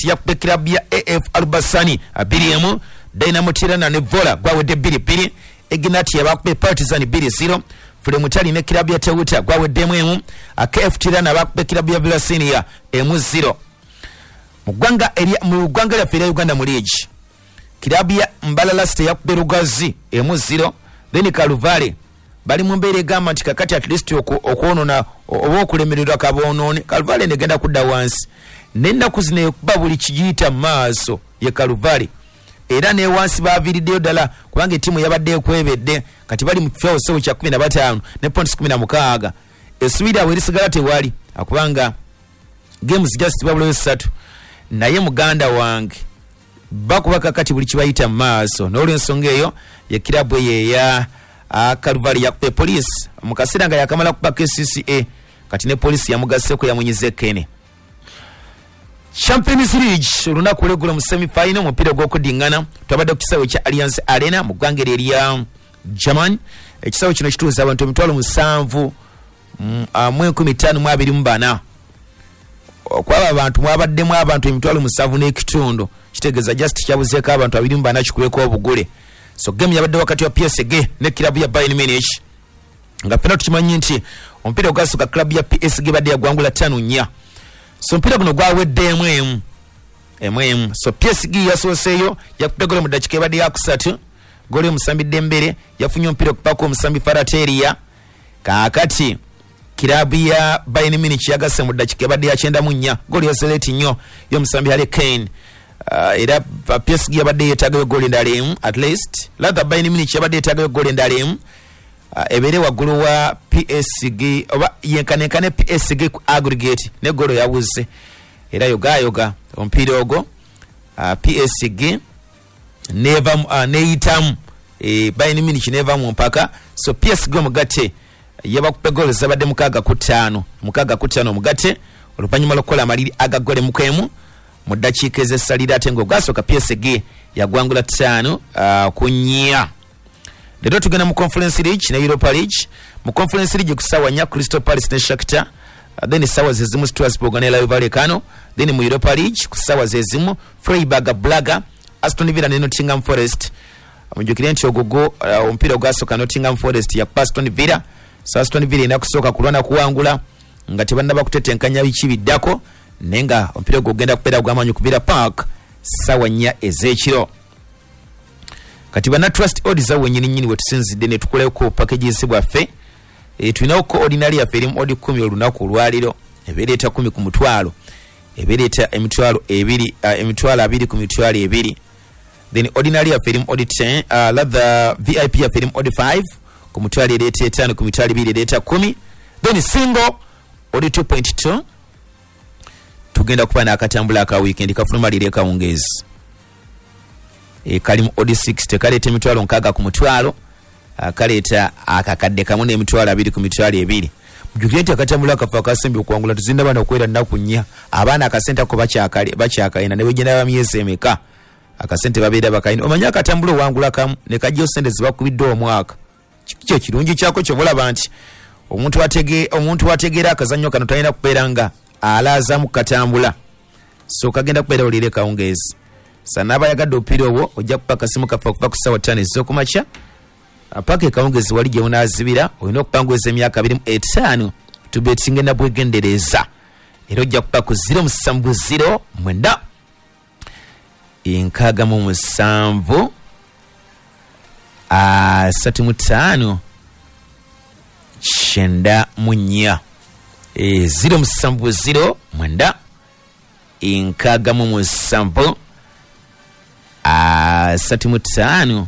yakubye club ya AF Albasani 2-1. Dynamo Tirana ne Vola gwawedde 2-2. Ignati yabakubye Partizan 2-0. Fulemutali ne club ya Teuta gwawedde 1. KF Tirana bakubye club ya Vilasinia 1-0. Mu ggwanga lyaffe erya Uganda mu league club ya Mbalala City yakubye Lugazi 1-0. Then Kaluvale bali mu mbeera egamba nti kakati at least okwonona oba okulemererwa kabonoone Kaluvale negenda kudda wansi n'ennaku zino ekuba buli kigiyita mu maaso ye Kaluvale era ne wansi baaviiriddeyo ddala kubanga ettiimu yabadde ekwebedde kati bali mu kifo kya 15 ne points 16 essuubira bwe lisigala tewali akubanga games just babulayo 3 naye muganda wange bakuba kakati buli kibayita mu maaso n'olw'ensonga eyo ye kirabu eya Kaluvale yakubye police mu kaseera nga yakamala kuba KCCA kati ne police yamugasseko yamunyize kene. Champions League olunaku lw'eggulo mu semi-final omupiira gw'okudingana twabadde ku kisaawe kya Allianz Arena mu ggwanga erya German. Ekisaawe kino kituuza abantu 7,152 okwaba abantu mwabaddemu abantu 7,000 n'ekitundu kitegeeza just kyabuzeeko abantu 24 kikuleko obugule. So game yabadde wakati wa PSG ne club ya Bayern Munich nga pena tukimanyi nti omupiira ogwasooka club ya PSG badde yagwangula 5-4. So omupiira guno gwawedde emwemu. So PSG yasooseeyo yakubye gole mu ddakiika ebadde yakusatu gole omusambi Dembele yafunye omupiira okupako omusambi Farateria kaakati club ya Bayern Munich yagasse mu ddakiika ebadde ya 94 gole yaseleti nnyo y'omusambi Harry Kane. Era PSG yabadde yeetagayo goal endala emu at least latha Bayern Munich yabadde yeetagayo goal endala emu ebere waggulu wa PSG oba yenkanenkane PSG ku aggregate ne goal yawuze era yoga omupiira ogwo PSG neyitamu Bayern Munich neva mu mpaka. So PSG omugatte yabakupe goal zabadde 6-5 omugatte oluvannyuma lw'okukola amaliri aga goal mukemu mu ddakiika ez'essalira ate ng'ogwasooka PSG yagwangula 5-4. Leero tugenda mu Conference League ne Europa League. Mu Conference League ku ssaawa 4 Crystal Palace ne Shakhtar, then ssaawa ze zimu Strasbourg ne Rayo Vallecano, then mu Europa League ku ssaawa ze zimu Freiburg Braga, Aston Villa ne Nottingham Forest. Mujjukire nti ogogo omupiira ogwasooka Nottingham Forest yakuba Aston Villa. So Aston Villa ina kusooka kulwana kuwangula nga tebannaba kutetenkanya biki biddako nenga omupiira ogenda kubeera gw'amaanyi ku Villa Park ssaawa 4 ez'ekiro. Kati bana trust odds za wennyini wetusinzidde ne tukoleko packages bwaffe. Tulinawo ko ordinary yaffe erimu odi 10 olunaku olwaliro ebeereeta 10 ku mutwalo ebeereeta emitwalo 2 ku mitwalo 2. Then ordinary yaffe erimu odi 10 latha VIP yaffe erimu odi 5 ku mutwalo ereeta 5 ku mitwalo 2 ereeta 10. Then single odi 2.2 tugenda kuba n'akatambula aka weekend kafunumalire kawungezi kalimu odi 60 kaleeta emitwalo 6 ku mutwalo kaleeta akakadde kamu n'emitwalo 2 ku mitwalo 2. Mujjukire nti akatambula akafa akasembi okuwangula tuzinda bana okwera nnaku 4 abaana akasente ko bakyakalina ne wegenda bamyezi emeka akasente babeera bakalina. Omanya akatambula owangula kamu ne kajja sente zibakubidde omwaka kikyo kirungi kyako kyobulaba nti omuntu wategeera akazannyo kano talina kubeera nga alaaza mu katambula. So kagenda kubeera olire kawungezi sanaba yagadde opiira obwo ojja kupa akasimu kaffe okuva ku ssaawa 5 ez'okumakya paka ekawungezi wali gye munaazibira olina okupanguza emyaka 25 tubetinge na bwegendereza era ojja kupa ku 070 mwenda 67 35 94 070 mwenda 67 35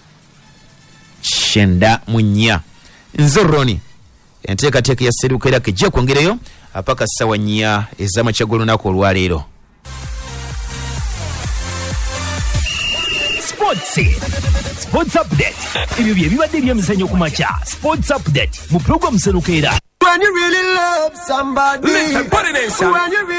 94. Nze Roni enteekateeka ya Seruka era kejja kwongereyo apaka ssaawa 4 ez'amakya g'olunaku olwaleero. Sports Update. Ebyo bye bibadde ebyemizannyo ku makya. Sports Update mu program Seruka era. When you really love somebody, listen, put it in, son. When you really